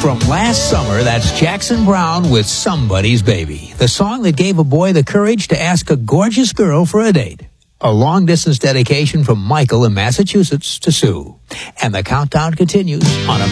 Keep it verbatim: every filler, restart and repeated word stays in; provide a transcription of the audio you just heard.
From last summer, that's Jackson Browne with Somebody's Baby, the song that gave a boy the courage to ask a gorgeous girl for a date. A long-distance dedication from Michael in Massachusetts to Sue. And the countdown continues on America.